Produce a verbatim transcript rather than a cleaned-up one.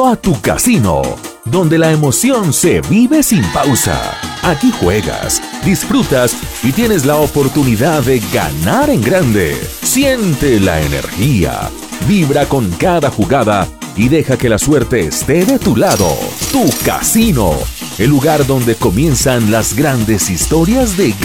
A tu casino, donde la emoción se vive sin pausa. Aquí juegas, disfrutas y tienes la oportunidad de ganar en grande. Siente la energía, vibra con cada jugada y deja que la suerte esté de tu lado. Tu casino, el lugar donde comienzan las grandes historias de